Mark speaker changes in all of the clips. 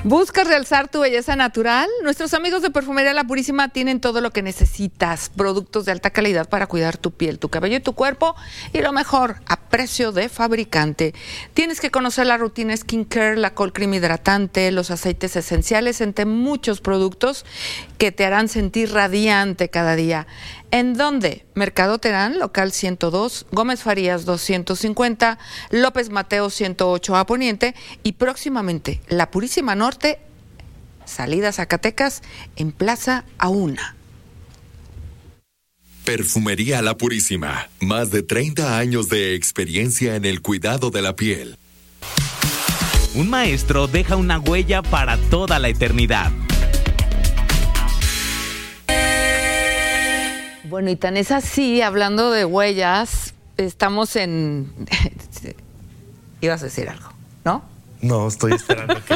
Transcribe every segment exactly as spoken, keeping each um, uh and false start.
Speaker 1: ¿Buscas realzar tu belleza natural? Nuestros amigos de Perfumería La Purísima tienen todo lo que necesitas. Productos de alta calidad para cuidar tu piel, tu cabello y tu cuerpo. Y lo mejor, a precio de fabricante. Tienes que conocer la rutina skincare, la cold cream hidratante, los aceites esenciales, entre muchos productos que te harán sentir radiante cada día. ¿En dónde? Mercado Terán, local ciento dos, Gómez Farías doscientos cincuenta, López Mateo ciento ocho a Poniente y próximamente La Purísima Norte, salida Zacatecas, en Plaza Auna.
Speaker 2: Perfumería La Purísima, más de treinta años de experiencia en el cuidado de la piel.
Speaker 3: Un maestro deja una huella para toda la eternidad.
Speaker 1: Bueno, y tan es así, hablando de huellas, estamos en... Ibas a decir algo, ¿no?
Speaker 4: No, estoy esperando que...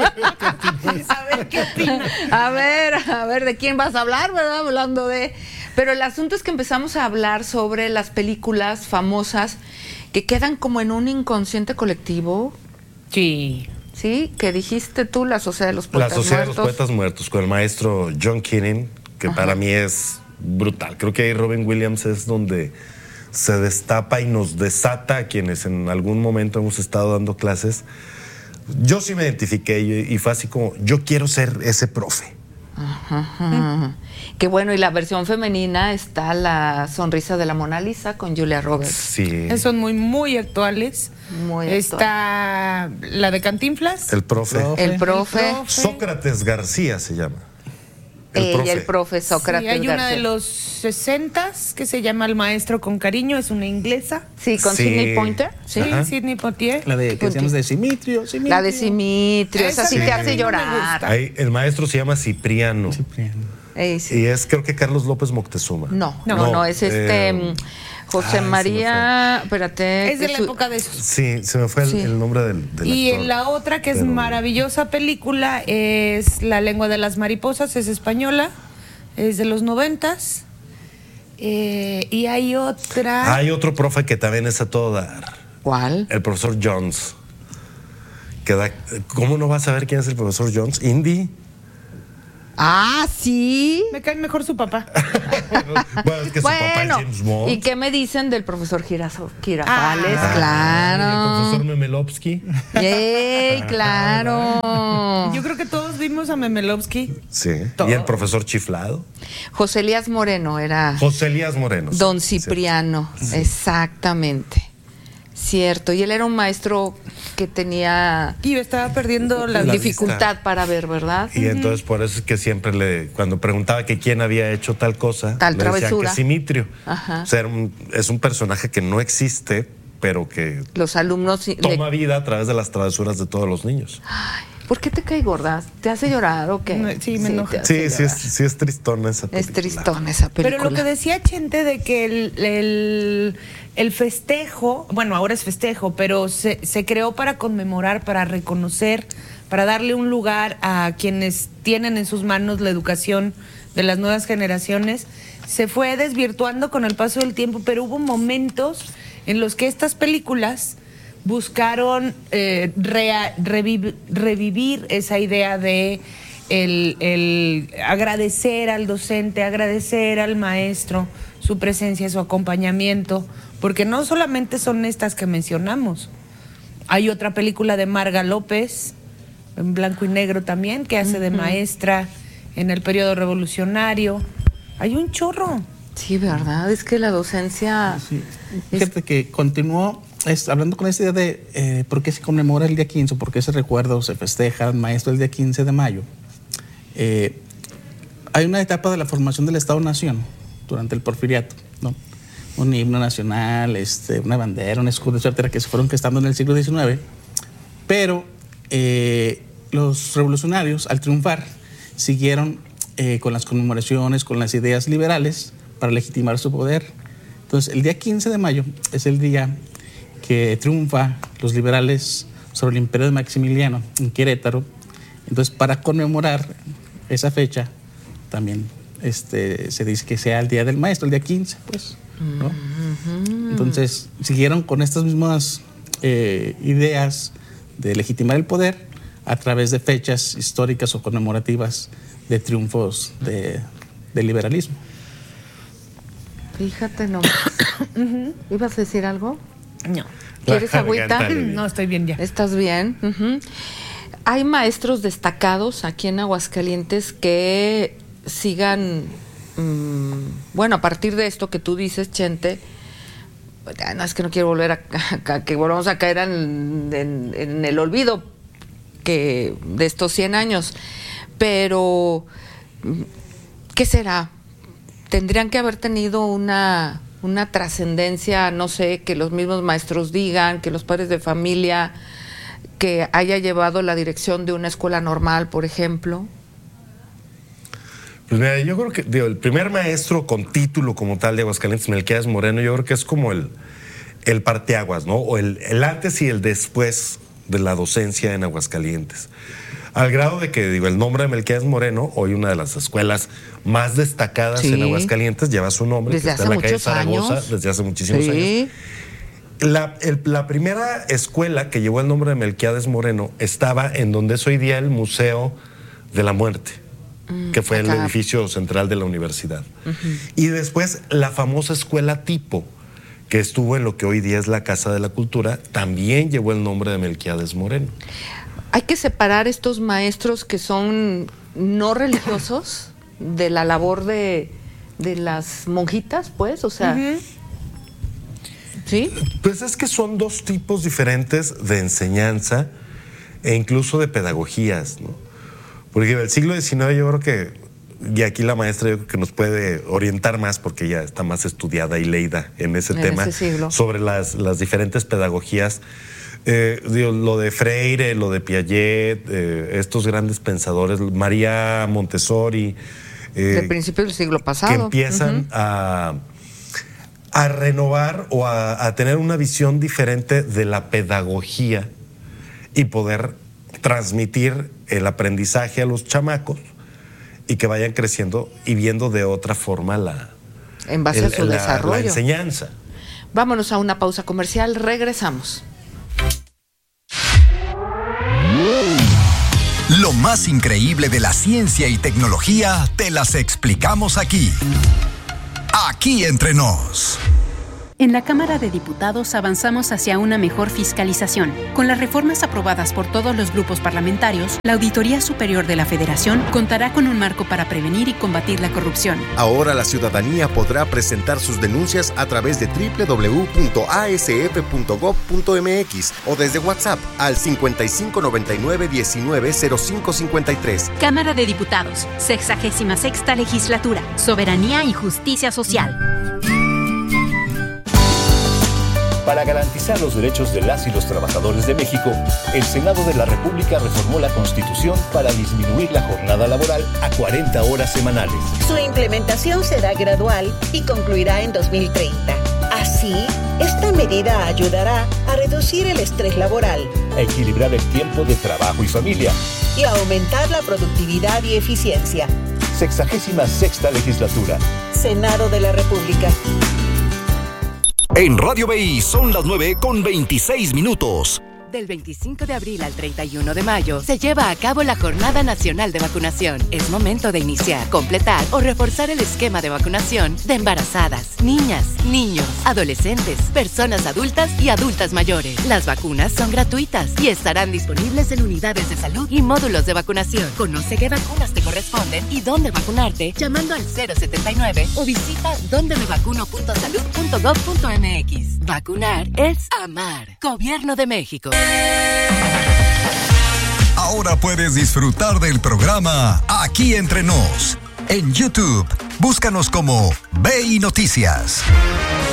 Speaker 1: A ver, ¿qué opinas? A ver, a ver, ¿de quién vas a hablar, verdad? Hablando de... Pero el asunto es que empezamos a hablar sobre las películas famosas que quedan como en un inconsciente colectivo.
Speaker 5: Sí.
Speaker 1: Sí, que dijiste tú, La Sociedad de los Poetas
Speaker 4: Muertos. La Sociedad
Speaker 1: Muertos.
Speaker 4: de los Poetas Muertos, con el maestro John Keating, que Ajá. para mí es brutal. Creo que ahí Robin Williams es donde se destapa y nos desata a quienes en algún momento hemos estado dando clases. Yo sí me identifiqué y, y fue así como, yo quiero ser ese profe.
Speaker 1: Ajá, ajá. Qué bueno, y la versión femenina está La Sonrisa de la Mona Lisa con Julia Roberts.
Speaker 4: Sí.
Speaker 5: Son muy, muy actuales.
Speaker 1: Muy
Speaker 5: Está
Speaker 1: actual.
Speaker 5: La de Cantinflas.
Speaker 4: El profe.
Speaker 1: El profe.
Speaker 5: El profe.
Speaker 4: Sócrates García se llama. El
Speaker 1: Ella,
Speaker 4: profe.
Speaker 1: el profe Sócrates
Speaker 5: Sí, hay una
Speaker 1: García.
Speaker 5: de los sesentas que se llama El Maestro con Cariño, es una inglesa.
Speaker 1: Sí, con
Speaker 4: Sí.
Speaker 1: Sidney Poitier. Sí.
Speaker 5: Sí,
Speaker 4: Ajá.
Speaker 5: Sidney Poitier.
Speaker 6: La de que decíamos de Simitrio, Simitrio.
Speaker 1: La de Simitrio, esa,
Speaker 5: Esa
Speaker 1: sí
Speaker 4: sí
Speaker 1: te
Speaker 4: a mí
Speaker 1: hace
Speaker 4: no me
Speaker 1: llorar.
Speaker 5: gusta.
Speaker 4: Ahí, el maestro se llama Cipriano.
Speaker 6: Cipriano.
Speaker 1: Ey, sí.
Speaker 4: Y es creo que Carlos López Moctezuma.
Speaker 1: No, no,
Speaker 5: No,
Speaker 1: no, es este
Speaker 4: eh,
Speaker 1: José
Speaker 4: ay,
Speaker 1: María, espérate.
Speaker 5: Es de la
Speaker 1: su-
Speaker 5: época de esos.
Speaker 4: Sí, se me fue el,
Speaker 1: Sí.
Speaker 4: el nombre del, del
Speaker 5: Y
Speaker 4: actor.
Speaker 5: en la otra, que es
Speaker 4: Pero-
Speaker 5: maravillosa película, es La Lengua de las Mariposas, es española, es de los noventas. Eh, y hay otra...
Speaker 4: Hay otro profe que también es a todo dar.
Speaker 1: ¿Cuál?
Speaker 4: El profesor Jones. Que da- ¿Cómo no vas a saber quién es el profesor Jones? Indy.
Speaker 1: Ah, sí.
Speaker 5: Me cae mejor su papá.
Speaker 4: Bueno, es que su papá es
Speaker 1: Bueno,
Speaker 4: James Bond.
Speaker 1: ¿y qué me dicen del profesor Giraso- Girafales?
Speaker 5: Ah,
Speaker 1: claro.
Speaker 4: El profesor Memelovsky.
Speaker 1: ¡Yay! Claro.
Speaker 5: Yo creo que todos vimos a Memelovsky.
Speaker 4: Sí.
Speaker 5: Todo.
Speaker 4: Y el profesor Chiflado.
Speaker 1: José Elías Moreno era
Speaker 4: José Elías Moreno. sí,
Speaker 1: don
Speaker 4: sí,
Speaker 1: Cipriano, exactamente. Cierto, y él era un maestro que tenía
Speaker 5: Y yo estaba perdiendo la,
Speaker 4: La
Speaker 1: dificultad para ver, ¿verdad?
Speaker 4: Y entonces por eso es que siempre le, cuando preguntaba que quién había hecho tal cosa,
Speaker 1: Tal
Speaker 4: le decían
Speaker 1: travesura.
Speaker 4: que Simitrio.
Speaker 1: Ajá.
Speaker 4: O sea, era un- es un personaje que no existe, pero que
Speaker 1: Los alumnos le-
Speaker 4: toma vida a través de las travesuras de todos los niños.
Speaker 1: ¿Por qué te cae gorda? ¿Te hace llorar o qué?
Speaker 5: No, sí, me enoja.
Speaker 1: te hace
Speaker 4: Sí, sí es,
Speaker 1: llorar.
Speaker 4: sí es tristona esa
Speaker 1: Es
Speaker 4: película.
Speaker 1: tristón esa película.
Speaker 5: Pero lo que decía Chente de que el, el, el festejo, bueno, ahora es festejo, pero se, se creó para conmemorar, para reconocer, para darle un lugar a quienes tienen en sus manos la educación de las nuevas generaciones, se fue desvirtuando con el paso del tiempo, pero hubo momentos en los que estas películas buscaron eh, rea- reviv- revivir esa idea de el, el agradecer al docente, agradecer al maestro su presencia, su acompañamiento, porque no solamente son estas que mencionamos. Hay otra película de Marga López, en blanco y negro también, que hace de maestra en el periodo revolucionario. Hay un chorro.
Speaker 1: Sí, ¿verdad? Es que la docencia...
Speaker 6: Sí.
Speaker 1: es-
Speaker 6: Fíjate que continuó es, hablando con esta idea de eh, por qué se conmemora el día quince, por qué se recuerda o se festeja al maestro el día quince de mayo. Eh, hay una etapa de la formación del Estado-Nación durante el Porfiriato, ¿no? Un himno nacional, este, una bandera, un escudo, etcétera, que se fueron gestando en el siglo diecinueve, pero eh, los revolucionarios, al triunfar, siguieron eh, con las conmemoraciones, con las ideas liberales para legitimar su poder. Entonces, el día quince de mayo es el día que triunfa los liberales sobre el imperio de Maximiliano en Querétaro. Entonces, para conmemorar esa fecha, también este, se dice que sea el día del maestro, el día quince, pues, ¿no? Entonces, siguieron con estas mismas eh, ideas de legitimar el poder a través de fechas históricas o conmemorativas de triunfos de, del liberalismo.
Speaker 1: Fíjate nomás. uh-huh. ¿Ibas a decir algo?
Speaker 5: No.
Speaker 1: ¿Quieres agüita?
Speaker 5: No, estoy bien ya.
Speaker 1: ¿Estás bien? Uh-huh. Hay maestros destacados aquí en Aguascalientes que sigan, mmm, bueno, a partir de esto que tú dices, Chente, no es que no quiero volver a, a, a que volvamos a caer en, en, en el olvido que de estos cien años, pero ¿qué será? Tendrían que haber tenido una, una trascendencia, no sé, que los mismos maestros digan, que los padres de familia, que haya llevado la dirección de una escuela normal, por ejemplo.
Speaker 4: Pues mira, yo creo que digo, el primer maestro con título como tal de Aguascalientes, Melquiades Moreno, yo creo que es como el, el parteaguas, ¿no? O el, el antes y el después de la docencia en Aguascalientes. Al grado de que, digo, el nombre de Melquiades Moreno, hoy una de las escuelas más destacadas sí. en Aguascalientes, lleva su nombre,
Speaker 1: desde
Speaker 4: que
Speaker 1: hace
Speaker 4: está en la calle
Speaker 1: muchos
Speaker 4: Zaragoza,
Speaker 1: años.
Speaker 4: desde hace muchísimos
Speaker 1: sí.
Speaker 4: años. La, el, la primera escuela que llevó el nombre de Melquiades Moreno estaba en donde es hoy día el Museo de la Muerte, mm, que fue acá. El edificio central de la universidad. Uh-huh. Y después la famosa escuela tipo, que estuvo en lo que hoy día es la Casa de la Cultura, también llevó el nombre de Melquiades Moreno.
Speaker 1: Hay que separar estos maestros que son no religiosos de la labor de, de las monjitas, pues, o sea... Uh-huh. ¿Sí?
Speaker 4: Pues es que son dos tipos diferentes de enseñanza e incluso de pedagogías, ¿no? Porque el siglo diecinueve yo creo que, y aquí la maestra yo creo que nos puede orientar más porque ella está más estudiada y leída en ese en tema,
Speaker 1: ese
Speaker 4: sobre las, las diferentes pedagogías. Eh, digo, lo de Freire, lo de Piaget, eh, estos grandes pensadores, María Montessori.
Speaker 1: Eh, del principio del siglo pasado.
Speaker 4: Que empiezan uh-huh. a... a renovar o a, a tener una visión diferente de la pedagogía y poder transmitir el aprendizaje a los chamacos y que vayan creciendo y viendo de otra forma la,
Speaker 1: en base el, a su
Speaker 4: la,
Speaker 1: desarrollo.
Speaker 4: La enseñanza.
Speaker 1: Vámonos a una pausa comercial, regresamos.
Speaker 7: Lo más increíble de la ciencia y tecnología te las explicamos aquí. Aquí entre nos.
Speaker 8: En la Cámara de Diputados avanzamos hacia una mejor fiscalización. Con las reformas aprobadas por todos los grupos parlamentarios, la Auditoría Superior de la Federación contará con un marco para prevenir y combatir la corrupción.
Speaker 9: Ahora la ciudadanía podrá presentar sus denuncias a través de doble u doble u doble u punto a s f punto gob punto m x o desde WhatsApp al cincuenta y cinco noventa y nueve diecinueve cero cinco cincuenta y tres.
Speaker 8: Cámara de Diputados, sexagésima sexta Legislatura, Soberanía y Justicia Social.
Speaker 10: Para garantizar los derechos de las y los trabajadores de México, el Senado de la República reformó la Constitución para disminuir la jornada laboral a cuarenta horas semanales.
Speaker 11: Su implementación será gradual y concluirá en dos mil treinta. Así, esta medida ayudará a reducir el estrés laboral,
Speaker 10: a equilibrar el tiempo de trabajo y familia
Speaker 11: y a aumentar la productividad y eficiencia.
Speaker 10: Sexagésima sexta Legislatura.
Speaker 11: Senado de la República.
Speaker 7: En Radio B I son las nueve con veintiséis minutos.
Speaker 12: Del veinticinco de abril al treinta y uno de mayo se lleva a cabo la Jornada Nacional de Vacunación. Es momento de iniciar, completar o reforzar el esquema de vacunación de embarazadas, niñas, niños, adolescentes, personas adultas y adultas mayores. Las vacunas son gratuitas y estarán disponibles en unidades de salud y módulos de vacunación. Conoce qué vacunas te corresponden y dónde vacunarte llamando al cero setenta y nueve o visita donde me vacuno punto salud punto gob punto m x. Vacunar es amar. Gobierno de México.
Speaker 7: Ahora puedes disfrutar del programa Aquí Entre Nos. En YouTube, búscanos como B I Noticias.